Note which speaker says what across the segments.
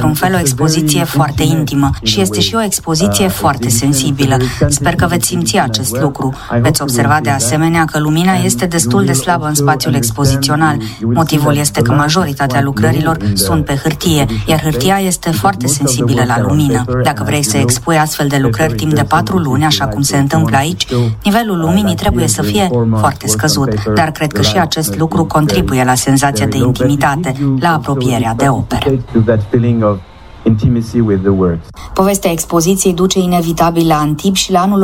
Speaker 1: într-un fel o expoziție foarte intimă și este și o expoziție foarte sensibilă. Sper că veți simți acest lucru. Veți observa de asemenea că lumina este destul de slabă în spațiul expozițional. Motivul este că majoritatea lucrărilor sunt pe hârtie, iar hârtia este foarte sensibilă la lumină. Dacă vrei să expui astfel de lucrări timp de 4 luni, așa cum se întâmplă aici, nivelul luminii trebuie să fie foarte scăzut, dar cred că și acest lucru contribuie la senzația de intimitate, la apropierea de opere. Povestea expoziției duce inevitabil la Antibes și la anul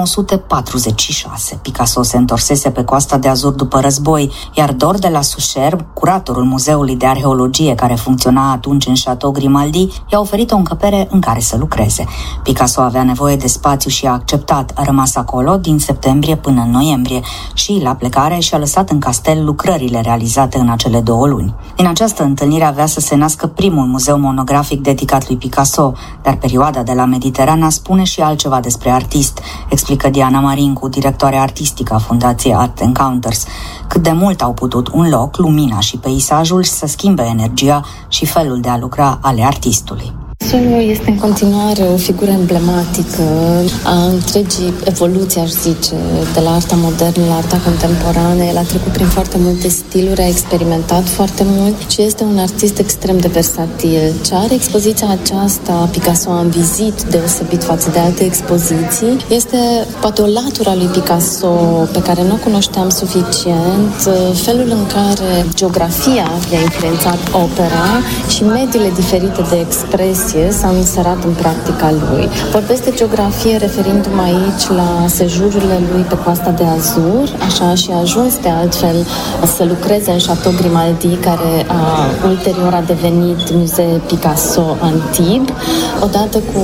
Speaker 1: 1946. Picasso se întorsese pe Coasta de Azur după război, iar Dor de la Sucherbe, curatorul Muzeului de Arheologie care funcționa atunci în Château Grimaldi, i-a oferit o încăpere în care să lucreze. Picasso avea nevoie de spațiu și a acceptat. A rămas acolo din septembrie până în noiembrie și, la plecare, și-a lăsat în castel lucrările realizate în acele 2 luni. Din această întâlnire avea să se nască primul muzeu monografic dedicat lui Picasso, dar perioada de la Mediterana spune și altceva despre artist, explică Diana Marincu, directoare artistică a Fundației Art Encounters. Cât de mult au putut un loc, lumina și peisajul să schimbe energia și felul de a lucra ale artistului.
Speaker 2: Solo este în continuare o figură emblematică a întregii evoluții, aș zice, de la arta modernă la arta contemporană. El a trecut prin foarte multe stiluri, a experimentat foarte mult și este un artist extrem de versatil. Ce are expoziția aceasta, Picasso a vizit deosebit față de alte expoziții, este poate o latură a lui Picasso pe care nu o cunoșteam suficient, felul în care geografia i-a influențat opera și mediile diferite de expresie s-au inserat în practica lui. Vorbesc de geografie referindu-mă aici la sejururile lui pe Coasta de Azur, așa și a ajuns de altfel să lucreze în Château Grimaldi, care ulterior a devenit Musée Picasso Antibes, odată cu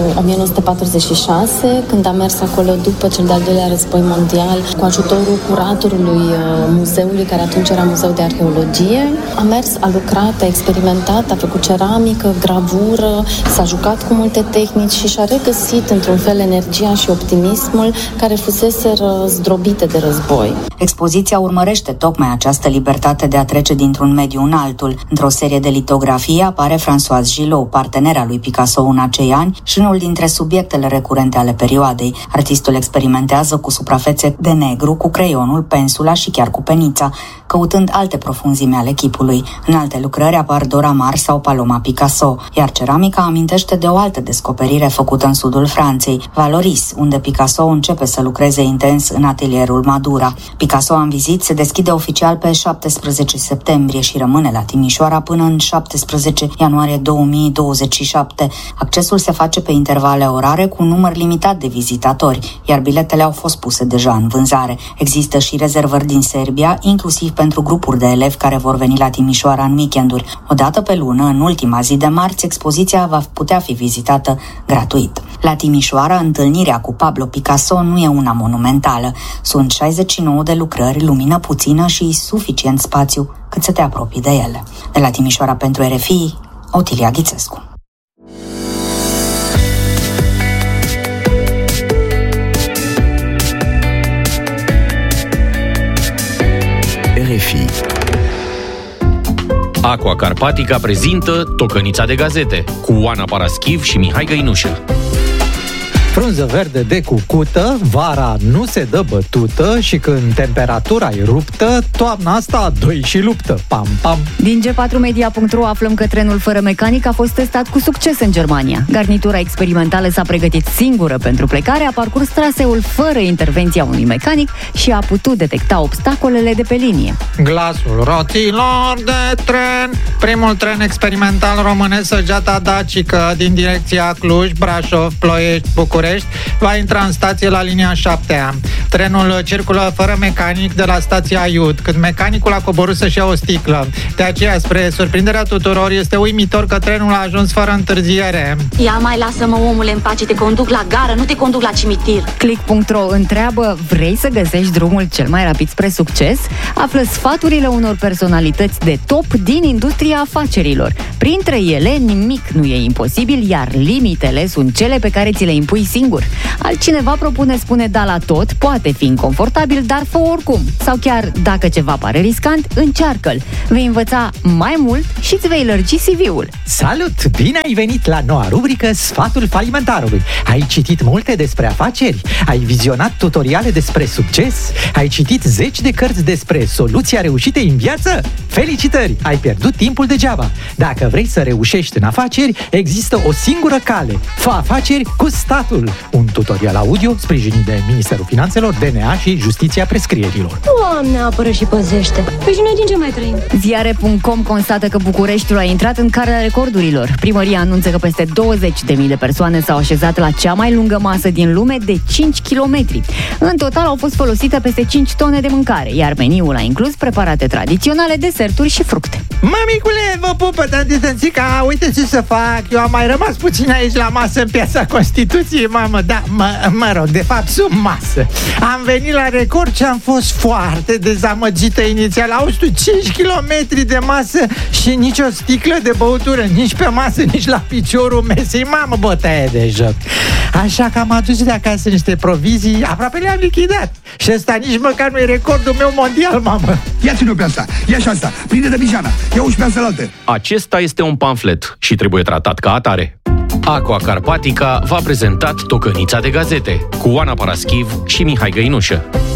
Speaker 2: 1946, când a mers acolo după cel de-al doilea război mondial, cu ajutorul curatorului muzeului, care atunci era Muzeu de Arheologie. A mers, a lucrat, a experimentat, a făcut ceramică, gravură, s-a jucat cu multe tehnici și și-a regăsit într-un fel energia și optimismul care fuseseră zdrobite de război.
Speaker 1: Expoziția urmărește tocmai această libertate de a trece dintr-un mediu în altul. Într-o serie de litografii apare Françoise Gillot, partenera lui Picasso în acei ani și unul dintre subiectele recurente ale perioadei. Artistul experimentează cu suprafețe de negru, cu creionul, pensula și chiar cu penița, căutând alte profunzime ale chipului. În alte lucrări apar Dora Maar sau Paloma Picasso, iar ceramica amintește de o altă descoperire făcută în sudul Franței, Valoris, unde Picasso începe să lucreze intens în atelierul Madura. Picasso în vizit se deschide oficial pe 17 septembrie și rămâne la Timișoara până în 17 ianuarie 2027. Accesul se face pe intervale orare cu un număr limitat de vizitatori, iar biletele au fost puse deja în vânzare. Există și rezervări din Serbia, inclusiv pentru grupuri de elevi care vor veni la Timișoara în weekenduri. O dată pe lună, în ultima zi de marți, expoziția va putea fi vizitată gratuit. La Timișoara, întâlnirea cu Pablo Picasso nu e una monumentală. Sunt 69 de lucrări, lumină puțină și suficient spațiu cât să te apropii de ele. De la Timișoara pentru RFI, Otilia Ghițescu.
Speaker 3: RFI. Aqua Carpatica prezintă Tocănița de gazete cu Oana Paraschiv și Mihai Găinușă.
Speaker 4: Frunză verde de cucută, vara nu se dă bătută și când temperatura e ruptă, toamna asta doi și luptă. Pam, pam!
Speaker 5: Din G4media.ro aflăm că trenul fără mecanic a fost testat cu succes în Germania. Garnitura experimentală s-a pregătit singură pentru plecare, a parcurs traseul fără intervenția unui mecanic și a putut detecta obstacolele de pe linie.
Speaker 4: Glasul roților de tren, primul tren experimental românesc Săgeata Dacică din direcția Cluj, Brașov, Ploiești, București va intra în stație la linia 7-a. Trenul circulă fără mecanic de la stația Iud, când mecanicul a coborât să-și ia o sticlă. De aceea, spre surprinderea tuturor, este uimitor că trenul a ajuns fără întârziere.
Speaker 6: Ia mai lasă-mă, omule, în pace, te conduc la gară, nu te conduc la cimitir.
Speaker 5: Click.ro întreabă: vrei să găsești drumul cel mai rapid spre succes? Află sfaturile unor personalități de top din industria afacerilor. Printre ele, nimic nu e imposibil, iar limitele sunt cele pe care ți le impui singur. Altcineva spune da la tot, poate fi inconfortabil, dar fă oricum. Sau chiar, dacă ceva pare riscant, încearcă-l. Vei învăța mai mult și îți vei lărgi CV-ul.
Speaker 7: Salut! Bine ai venit la noua rubrică Sfatul falimentarului. Ai citit multe despre afaceri? Ai vizionat tutoriale despre succes? Ai citit 10 de cărți despre soluția reușitei în viață? Felicitări! Ai pierdut timpul degeaba. Dacă vrei să reușești în afaceri, există o singură cale. Fă afaceri cu statul. Un tutorial audio sprijinit de Ministerul Finanțelor, DNA și Justiția Prescrierilor.
Speaker 8: Doamne, apără și păzește! Păi și noi din ce mai trăim?
Speaker 5: Ziare.com constată că Bucureștiul a intrat în cartea recordurilor. Primăria anunță că peste 20.000 de persoane s-au așezat la cea mai lungă masă din lume de 5 km. În total au fost folosite peste 5 tone de mâncare, iar meniul a inclus preparate tradiționale, deserturi și fructe.
Speaker 4: Mămicule, vă pupă, tanti Tănțica, uite ce să fac. Eu am mai rămas puțin aici la masă în Piața Constituției, mamă, da, mă rog, de fapt sub masă. Am venit la record și am fost foarte dezamăgită inițial. Auzi tu, 5 km de masă și nici o sticlă de băutură, nici pe masă, nici la piciorul mesei, mamă, bătaie de joc. Așa că am adus de acasă niște provizii, aproape le-am lichidat. Și ăsta nici măcar nu e recordul meu mondial, mamă.
Speaker 9: Ia ține-o pe asta, ia și asta, prinde de bijana, ia-o și pe asta la altă.
Speaker 3: Acesta este un pamflet și trebuie tratat ca atare. Aqua Carpatica v-a prezentat Tocănița de gazete cu Oana Paraschiv și Mihai Găinușă.